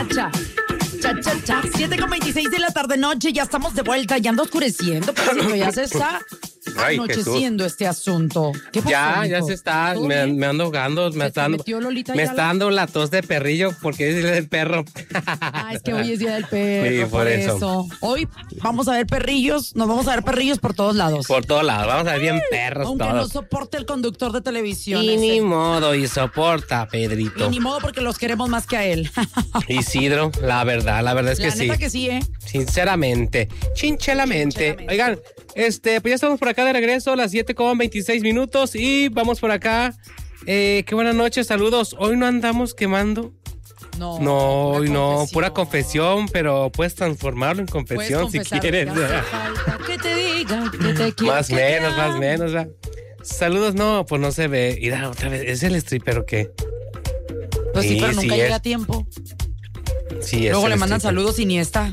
cha. 7:26 de la tarde noche, ya estamos de vuelta, ya anda oscureciendo, pero ya se está anocheciendo este asunto. ¿Qué pasó, ya mijo? se está, me ando ahogando, me está dando la tos de perrillo porque es el del perro. Es que hoy es día del perro, sí, por eso. Hoy vamos a ver perrillos, nos vamos a ver perrillos por todos lados. Por todos lados, vamos a ver bien perros aunque todos. no soporte el conductor de televisión. Y ni modo, y soporta, Pedrito. Y ni modo porque los queremos más que a él. Isidro, la verdad es que sí. La neta que sí, Sinceramente, chinchelamente. Oigan, pues ya estamos por acá de regreso a las 7:26 y vamos por acá. Qué buenas noches, saludos. Hoy no andamos quemando. No, hoy no, pura confesión, pero puedes transformarlo en confesión si quieres. Que te diga que te quiero. Más menos. ¿verdad? Saludos, no, pues no se ve. Mira, otra vez, ¿es el stripper o qué? Pues sí, pero nunca llega a tiempo. Sí, luego le mandan saludos y ni está.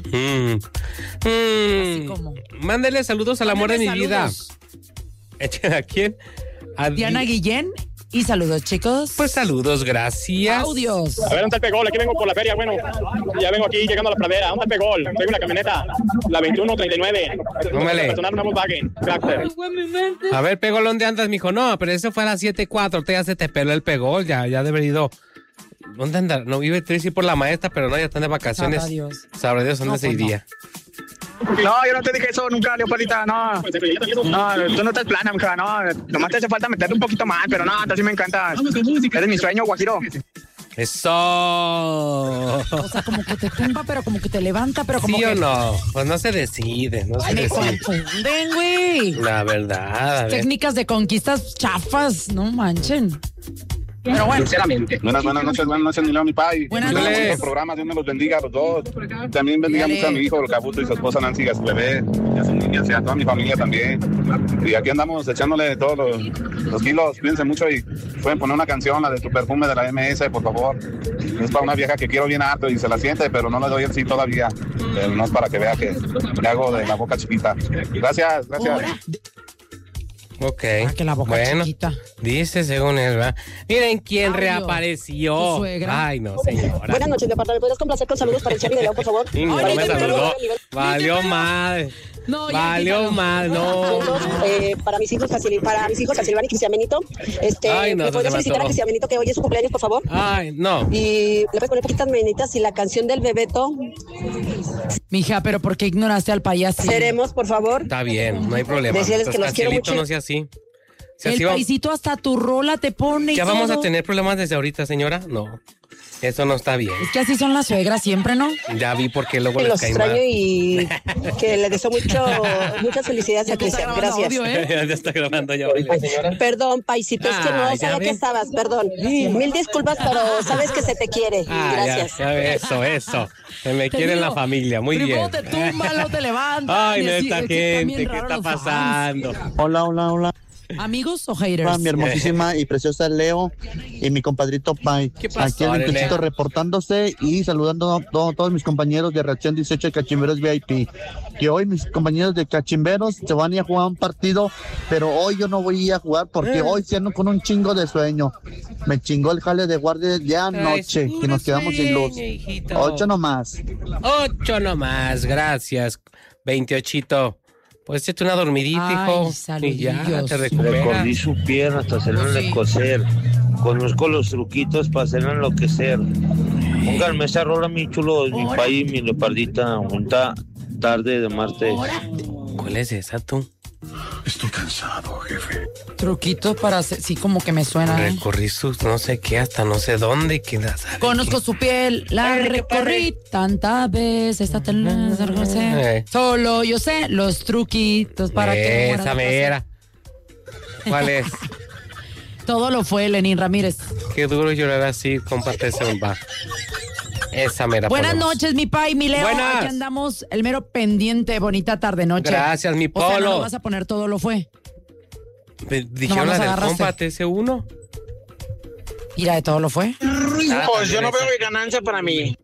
Así como. Mándele saludos al amor de mi vida. ¿A quién? A Diana Guillén. Y saludos, chicos. Pues saludos, gracias. Audios. A ver, ¿dónde está el Pegol? Aquí vengo por la feria, bueno. Ya vengo aquí llegando a la pradera. ¿Dónde está el Pegol? Tengo una camioneta, la 2139. Tómale. Personal, una Volkswagen. Tractor. A ver, Pegol, ¿dónde andas, mijo? No, pero eso fue a las 7:04. Ya se te peló el Pegol, ya debe haber ido. ¿Dónde anda? No, iba a ir por la maestra, pero no, ya están de vacaciones. Sabrá Dios. Sabrá Dios dónde se iría. No, yo no te dije eso nunca, Leopolita, no. No, tú no estás plana, mija, no. Nomás te hace falta meterte un poquito más, pero no, tú sí me encanta. Eres mi sueño, guajiro. ¡Eso! O sea, como que te tumba, pero como que te levanta, pero como ¿Sí que... o no? Pues no se decide, Me confunden, güey. La verdad, a ver. Técnicas de conquistas chafas, no manchen. Pero bueno. Sinceramente. Buenas noches, mi Leo, mi pai. Buenas noches. El programa, Dios me los bendiga a los dos. También bendiga mucho a mi hijo, el Cabuto, y su esposa Nancy, a su bebé, y a su niña, y a toda mi familia también. Y aquí andamos echándole todos los kilos. Cuídense mucho y pueden poner una canción, la de Tu Perfume de la MS, por favor. Es para una vieja que quiero bien harto y se la siente, pero no le doy el sí todavía. No es para que vea que le hago de la boca chiquita. Gracias. Ok. Que la boca chiquita. Dice según él, ¿verdad? Miren quién reapareció. ¿Tu suegra? Ay, no, señora. Buenas noches, departamento. ¿Puedes complacer con saludos para el Cherry de León, por favor? No me saludó. Valió madre. No, valió mal, no. Para mis hijos, a Silvana y Cristian Benito. Ay, no, ¿me puedes felicitar a Cristian Benito que hoy es su cumpleaños, por favor? Ay, no. Y le puedes poner poquitas mañanitas y la canción del Bebeto. Mija, pero ¿por qué ignoraste al payaso? Seremos, por favor. Está bien, no hay problema. Decirles que los quiero mucho. No sea así. El paisito hasta tu rola te pone y ¿Ya todo. vamos a tener problemas desde ahorita, señora? No. Eso no está bien. Es que así son las suegras siempre, ¿no? Ya vi por qué luego los les cae extraño mal. Y que le deseo muchas felicidades a Cristian. Gracias. Audio, Ya está grabando ya. Perdón, paisito, es que no sabía que estabas, perdón. Mil disculpas, pero sabes que se te quiere. Gracias. Eso. Se me quiere en la familia, muy bien. Primero te tumba, luego te levantas. Ay, neta gente, ¿qué está pasando? Hola. ¿Amigos o haters? Mi hermosísima y preciosa Leo y mi compadrito Pai. ¿Qué pasó, aquí el Encuchito reportándose y saludando a todos mis compañeros de Reacción 18 de Cachimberos VIP. Que hoy mis compañeros de Cachimberos se van a ir a jugar un partido, pero hoy yo no voy a ir a jugar porque hoy se ando con un chingo de sueño. Me chingó el jale de guardia ya anoche y nos quedamos sin luz. 8 nomás. 8 nomás, gracias. 28. Pues échate una dormidita, hijo. Y ya te recuperas. Recordí su pierna hasta hacerle coser. Conozco los truquitos para hacerle enloquecer. Pónganme esa rola, mi chulo, mi país, mi leopardita. Junta tarde de martes. ¿Cuál es esa, tú? Estoy cansado, jefe. Truquitos para hacer, sí, como que me suena. Recorrí sus no sé qué, hasta no sé dónde. Conozco su piel, la recorrí tantas veces. Solo yo sé los truquitos para que no esa mera. ¿Cuál es? Todo lo fue Lenín Ramírez. Qué duro llorar así, compártese un bar. Esa mera. Buenas noches, mi pai, mi Leo. Buenas. Aquí andamos el mero pendiente. Bonita tarde, noche. Gracias, mi Polo. O sea, no vas a poner todo lo fue. Dijeron la del compate ese uno. Mira, de todo lo fue. Pues yo no veo ganancia para mí.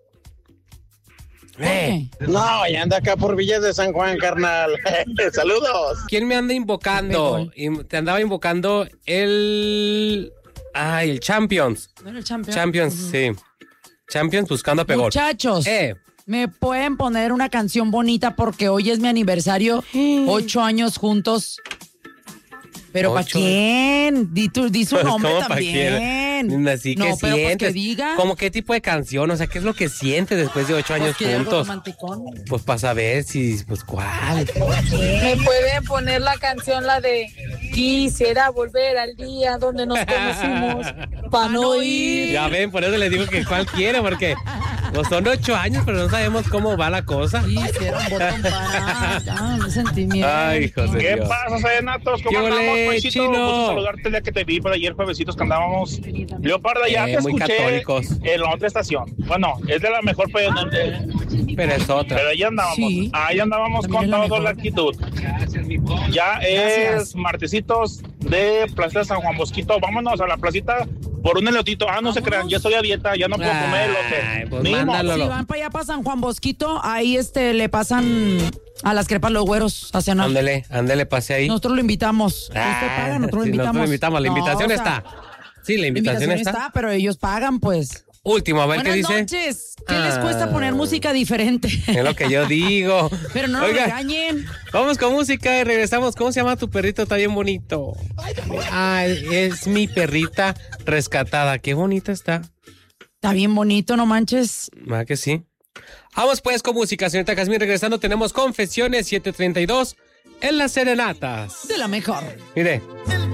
No, ya anda acá por Villas de San Juan, carnal. Saludos. ¿Quién me anda invocando? Te andaba invocando el Champions. ¿No era el Champions? Champions, sí. Champions buscando a Pegor. Muchachos, me pueden poner una canción bonita porque hoy es mi aniversario, 8 años juntos. ¿Pero para quién? Di su nombre también. Así que pero sientes. Pues que diga. ¿Cómo qué tipo de canción? O sea, ¿qué es lo que sientes después de 8 años juntos? Pues para saber si, pues cuál. Me pueden poner la canción, la de quisiera volver al día donde nos conocimos para no ir. Ya ven, por eso les digo que cuál quiere, porque pues son 8 años, pero no sabemos cómo va la cosa. Sí, hicieron botón para un sentimiento. Ay, José ¿Qué Dios. pasa, Serenatos? ¿Cómo andamos, Juancito? Gusto saludarte el día que te vi por ayer, juevesitos, que andábamos. Leopardo, ya te muy escuché católicos. en la otra estación. Bueno, es de la mejor, pero es otra. Pero ahí andábamos. Sí. Ahí andábamos con toda la actitud. Ya es martesitos de Plaza San Juan Bosquito. Vámonos a la placita por un elotito. No se crean, ya estoy a dieta, ya no puedo comer elote. Pues mándalo. Si van para allá, para San Juan Bosquito, ahí le pasan a las crepas los güeros a cenar. Ándele, pase ahí. Nosotros lo invitamos. Usted paga, nosotros lo invitamos. Nosotros lo invitamos. La invitación está. Sí, la invitación está. Pero ellos pagan, pues. Último, a ver qué dice. Buenas noches. ¿Qué les cuesta poner música diferente? Es lo que yo digo. Pero no lo regañen. Vamos con música y regresamos. ¿Cómo se llama tu perrito? Está bien bonito. Es mi perrita rescatada. Qué bonita está. Está bien bonito, no manches. ¿Verdad que sí? Vamos pues con música, señorita Casmín. Regresando tenemos Confesiones 732 en las Serenatas. De la mejor. Mire.